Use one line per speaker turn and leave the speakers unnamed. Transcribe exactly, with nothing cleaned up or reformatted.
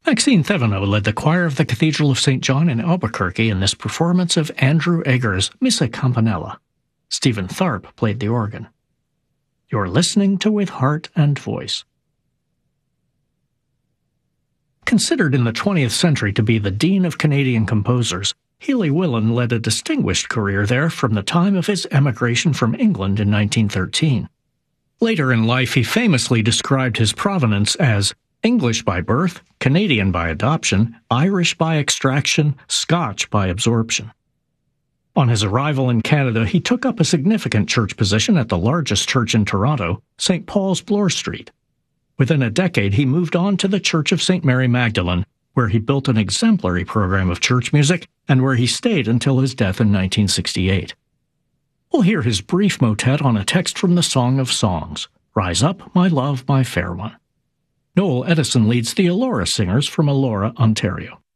Maxine Thevenot led the choir of the Cathedral of Saint John in Albuquerque in this performance of Andrew Egger's Missa Campanella. Stephen Tharp played the organ. You're listening to With Heart and Voice. Considered in the twentieth century to be the Dean of Canadian composers, Healy Willan led a distinguished career there from the time of his emigration from England in nineteen thirteen. Later in life, he famously described his provenance as English by birth, Canadian by adoption, Irish by extraction, Scotch by absorption. On his arrival in Canada, he took up a significant church position at the largest church in Toronto, Saint Paul's Bloor Street. Within a decade, he moved on to the Church of Saint Mary Magdalene, where he built an exemplary program of church music and where he stayed until his death in nineteen sixty-eight. We'll hear his brief motet on a text from the Song of Songs, Rise Up, My Love, My Fair One. Noel Edison leads the Elora Singers from Elora, Ontario.